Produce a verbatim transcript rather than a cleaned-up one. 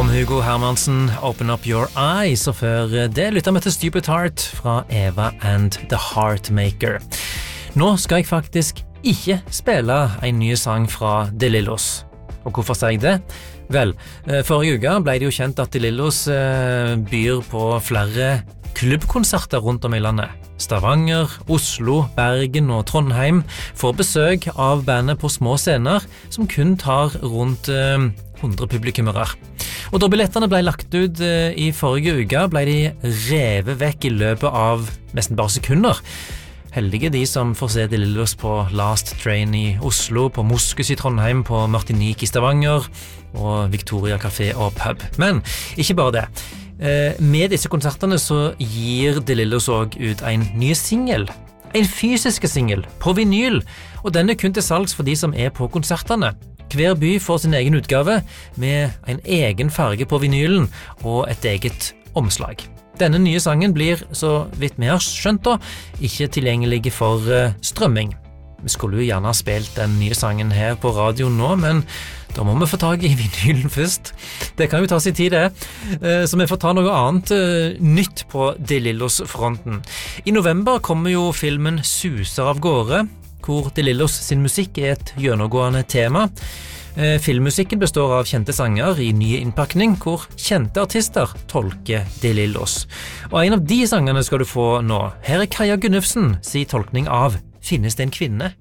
Hugo Hermansen, Open Up Your Eyes, og før det lytter vi til Stupid Heart fra Eva and the Heartmaker. Nå skal jeg faktisk ikke spille en ny sang fra De Lillos. Og hvorfor sier jeg det? Vel, forrige uke ble det jo kjent at De Lillos byr på flere klubbkonserter rundt om i landet. Stavanger, Oslo, Bergen og Trondheim får besøk av bandet på små scener som kun tar rundt eh, hundre publikummere. Og da billettene ble lagt ut eh, i forrige uke, ble de revet vekk i løpet av nesten bare sekunder. Heldige de som får se De Lillos på Last Train i Oslo, på Moskus i Trondheim, på Martinique i Stavanger og Victoria Café og Pub. Men ikke bare det. Med disse konsertene så gir De Lillos også ut en ny single. En fysisk single på vinyl, og den er kun til salgs for de som er på konsertene. Hver by får sin egen utgave med en egen farge på vinylen og et eget omslag. Denne nye sangen blir, så vidt vi har skjønt da, ikke tilgjengelig for strømming. Vi skulle jo gjerne ha spilt den nye sangen her på radioen nå, men da må vi få tag i vinylen først. Det kan jo ta sin tid det, så vi får ta noe annet nytt på De Lillos-fronten. I november kommer jo filmen Suser av gårde, hvor De Lillos sin musikk er et gjennomgående tema. Filmmusikken består av kjente sanger i ny innpakning, hvor kjente artister tolker De Lillos. Og en av de sangene skal du få nå. Her er Kaja Gunnufsen, si tolkning av Finnes det en kvinne?